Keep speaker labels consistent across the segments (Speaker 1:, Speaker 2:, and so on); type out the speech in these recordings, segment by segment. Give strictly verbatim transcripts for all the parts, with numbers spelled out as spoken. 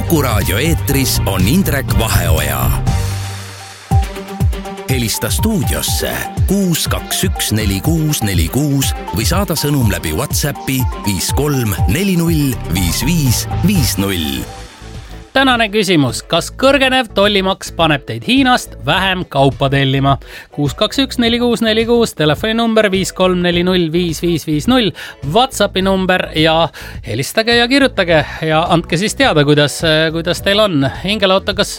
Speaker 1: Kuku Raadio eetris on Indrek Vaheoja. Helista stuudiosse kuus kaks üks neli kuus neli kuus või saada sõnum läbi WhatsAppi viis kolm neli null viis viis viis null.
Speaker 2: Tänane küsimus, kas kõrgenev tollimaks paneb teid Hiinast vähem kaupa tellima? kuus kaks üks neli kuus neli kuus, telefoni number viis kolm neli null viis viis viis null, WhatsAppi number ja helistage ja kirjutage ja andke siis teada, kuidas, kuidas teil on. Ingela, oota, kas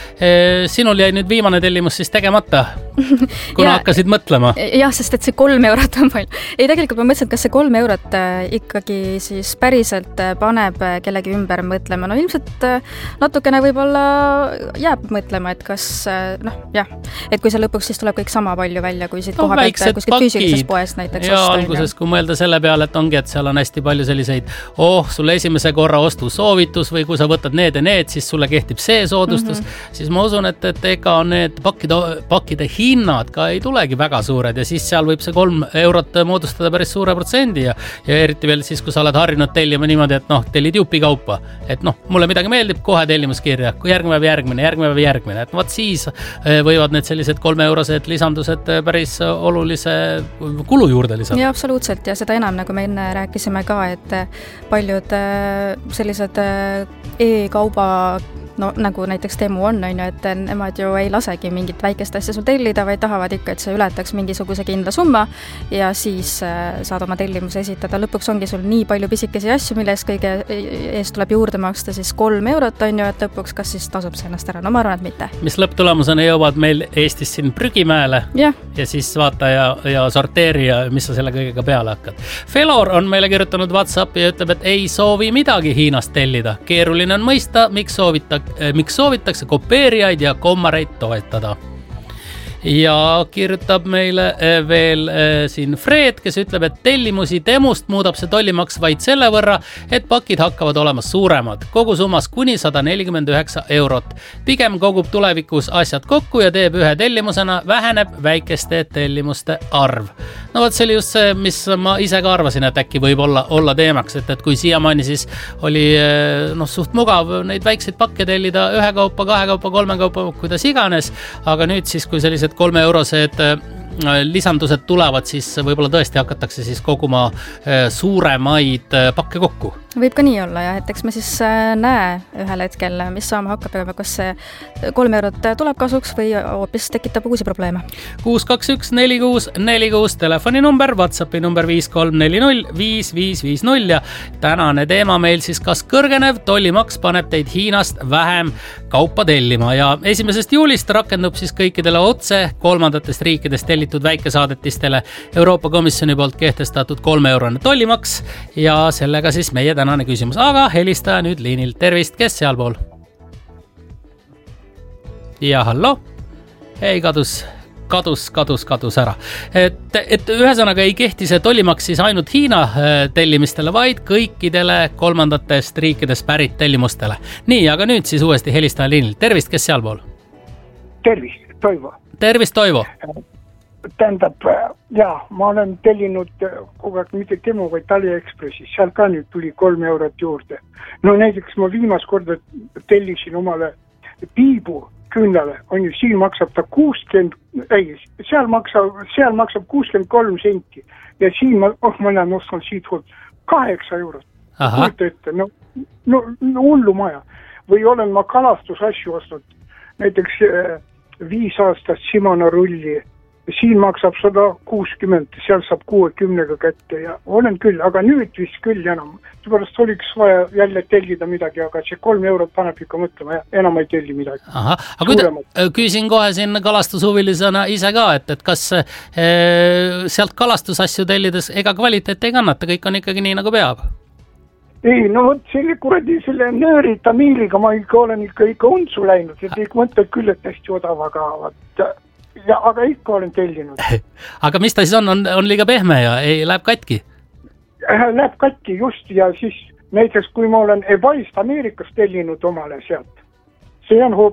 Speaker 2: eh, sinul jäi nüüd viimane tellimus siis tegemata? Kuna ja, hakkasid mõtlema?
Speaker 3: Jah, sest et see kolm eurot on palju. Ei, tegelikult ma mõtlesin, kas see kolm eurot ikkagi siis päriselt paneb kellegi ümber mõtlema. No ilmselt natukene võib-olla jääb mõtlema, et kas, noh, jah, et kui see lõpuks siis tuleb kõik sama palju välja, kui siit no, koha pealt kuskilt füüsilises poes näiteks
Speaker 2: ja
Speaker 3: osta.
Speaker 2: Alguses, kui mõelda selle peale, et ongi, et seal on hästi palju selliseid, oh, sulle esimese korra ostu soovitus või kui sa võtad need ja need, siis sulle kehtib see soodustus, mm-hmm. siis ma usun, et, et ega need pakkide, pakkide hinnad ka ei tulegi väga suured ja siis seal võib see kolm eurot moodustada päris suure protsendi ja, ja eriti veel siis, kui sa oled harjunud tellima niimoodi, et noh, tellid jupi kaupa, et noh, mulle midagi meeldib, kohe tellimuskirja, kui järgmine päev järgmine, järgmine päev järgmine, et vaat siis võivad need sellised kolme eurosed lisandused päris olulise kulu juurde lisada.
Speaker 3: Ja absoluutselt ja seda enam, nagu me enne rääkisime ka, et paljud sellised e-kauba no nagu näiteks Temu on, on ju, et nemad ju ei lasegi mingit väikest asja sul tellida, vaid tahavad ikka, et see ületaks mingisuguse kindla summa ja siis saad oma tellimuse esitada. Lõpuks ongi sul nii palju pisikesi asju, mille eest kõige eest tuleb juurde maksta siis kolm eurot, on ju, et lõpuks kas siis tasub see ennast ära. No ma arvan, et mitte.
Speaker 2: Mis lõpptulemusena jõuavad meil Eestis siin prügimäele ja, ja siis vaata ja, ja sorteeri ja mis sa selle kõigega peale hakkad. Felor on meile kirjutanud WhatsAppi ja ütleb, et ei soovi midagi Hiinast tellida. Keeruline on mõista, miks soovita miks soovitakse kopeerijaid ja kommareid toetada. Ja kirjutab meile veel siin Fred, kes ütleb, et tellimusi Temust muudab see tollimaks vaid selle võrra, et pakid hakkavad olema suuremad, kogu summas kuni sada nelikümmend üheksa eurot. Pigem kogub tulevikus asjad kokku ja teeb ühe tellimusena, väheneb väikeste tellimuste arv. No võt, see oli just see, mis ma ise ka arvasin, et äkki võib olla, olla teemaks, et, et kui siiamaani siis oli no, suht mugav neid väikseid pakke tellida ühe kaupa, kahe kaupa, kolme kaupa, kuidas iganes, aga nüüd siis, kui sellised kolme eurosed lisandused tulevad, siis võib-olla tõesti hakatakse siis koguma suuremaid pakke kokku.
Speaker 3: Võib ka nii olla ja et eks me siis näe ühel hetkel, mis saama hakkab ja kas see kolm eurot tuleb kasuks või hoopis tekitab uusi probleeme.
Speaker 2: kuus kaks üks neli kuus neli kuus, telefoni number, WhatsAppi number viis kolm neli null viis viis viis null ja tänane teema meil siis, kas kõrgenev tollimaks paneb teid Hiinast vähem kaupa tellima ja esimesest juulist rakendub siis kõikidele otse kolmandatest riikidest tellitud väikesaadetistele Euroopa Komisjoni poolt kehtestatud kolme eurone tollimaks ja sellega siis meie tänane küsimus, aga helistaja nüüd liinil. Tervist, kes sealpool? Ja hallo? Ei, kadus, kadus, kadus, kadus ära. Et, et ühesõnaga ei kehti see tollimaks siis ainult Hiina tellimistele, vaid kõikidele kolmandatest riikidest pärit tellimustele. Nii, aga nüüd siis uuesti helistaja liinil. Tervist, kes sealpool?
Speaker 4: Tervist, Toivo.
Speaker 2: Tervist, Toivo.
Speaker 4: Tähendab, jaa, ma olen tellinud kogu aeg mitte Temu, vaid AliExpressis, seal ka nüüd tuli kolm eurot juurde. No näiteks ma viimast korda tellisin omale piibu küünlale, on ju, siin maksab ta kuuskümmend, ei, seal maksab, seal maksab kuuskümmend kolm senti ja siin ma, oh, ma olen ostnud siit kaheksa eurot. Ette, no, no, no hullu maja. Või olen ma kalastusasju ostnud, näiteks viis aastast Shimano rulli, siin maksab sada kuuskümmend, seal saab kuuekümnega kätte ja olen küll, aga nüüd vist küll enam. Seepärast oliks vaja jälle tellida midagi, aga see kolm eurot paneb ikka mõtlema ja enam ei telli midagi.
Speaker 2: Aha, aga kui küsin kohe siin kalastushuvilisena ise ka, et, et kas e, sealt kalastusasju tellides ega kvaliteet ei kannata, kõik on ikkagi nii nagu peab?
Speaker 4: Ei, no võt, selle kuradi selle nööri tamiiliga ma ikka olen ikka, ikka untsu läinud, et ikka mõtled küll, et hästi odav, aga võt, ja, aga ikka olen tellinud.
Speaker 2: Aga mis ta siis on? On, on liiga pehme ja ei, läheb katki?
Speaker 4: Läheb katki just ja siis näiteks kui ma olen ebaist Ameerikast tellinud omale sealt, see on